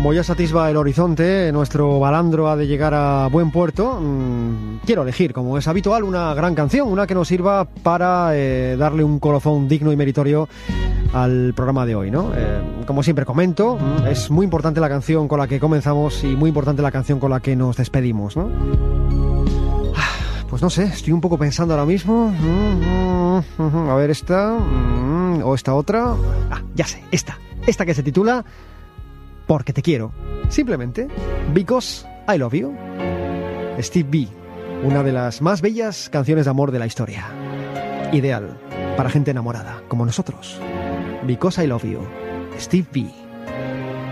como ya se atisba el horizonte, nuestro balandro ha de llegar a buen puerto. Quiero elegir, como es habitual, una gran canción, una que nos sirva para darle un colofón digno y meritorio al programa de hoy, ¿no? Como siempre comento, es muy importante la canción con la que comenzamos y muy importante la canción con la que nos despedimos, ¿no? Pues no sé, estoy un poco pensando ahora mismo. A ver, esta o esta otra. Ya sé, esta que se titula Porque te quiero. Simplemente Because I Love You. Steve B, una de las más bellas canciones de amor de la historia. Ideal para gente enamorada como nosotros. Because I Love You, Steve B.